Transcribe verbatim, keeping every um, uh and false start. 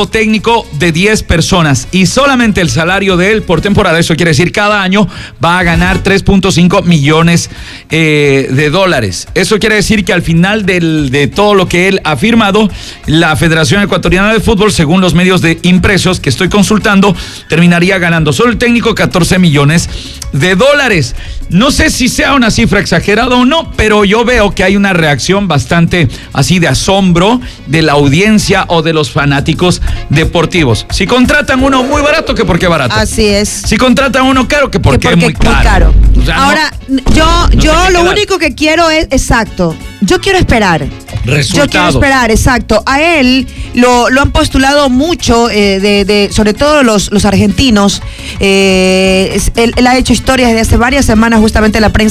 cuerpo técnico de diez personas y solamente el salario de él por temporada, eso quiere decir cada año va a ganar tres punto cinco millones eh, de dólares. Eso quiere decir que al final del, de todo lo que él ha firmado, la Federación Ecuatoriana de Fútbol, según los medios de impresos que estoy consultando, terminaría ganando solo el técnico catorce millones de dólares. No sé si sea una cifra exagerada o no, pero yo veo que hay una reacción bastante así de asombro de la audiencia o de los fanáticos deportivos. Si contratan uno muy barato, que porque barato. Así es. Si contratan uno caro, que porque, que porque es muy caro. Muy caro. O sea, Ahora, no, yo, no yo lo quedar. único que quiero es, exacto, yo quiero esperar. Resultados. Yo quiero esperar, exacto. A él lo, lo han postulado mucho, eh, de, de, sobre todo los, los argentinos. Eh, él, él ha hecho historias desde hace varias semanas, justamente la prensa